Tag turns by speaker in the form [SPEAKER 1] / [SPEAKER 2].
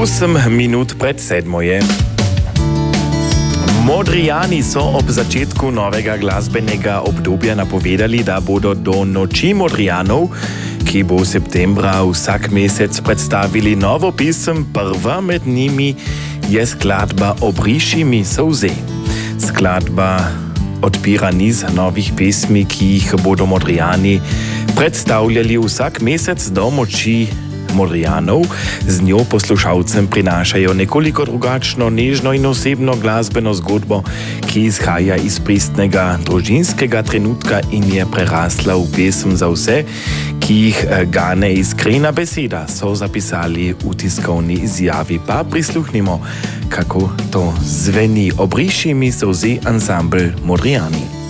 [SPEAKER 1] 8 minut pred 7. Modrijani so ob začetku novega glasbenega obdobja napovedali, da bodo do Noči Modrijanov, ki bo v septembra vsak mesec predstavili novo pisem. Prva med njimi je skladba Obriši mi solze. Skladba odpira niz novih pesmi, ki jih bodo Modrijani predstavljali vsak mesec do Noči Modrijanov. Z njo poslušalcem prinašajo nekoliko drugačno, nežno in osebno glasbeno zgodbo, ki izhaja iz pristnega družinskega trenutka in je prerasla v pesem za vse, ki jih gane iskrena beseda, so zapisali v tiskovni izjavi. Pa prisluhnimo, kako to zveni. Obriši mi solze ansambel Modrijani.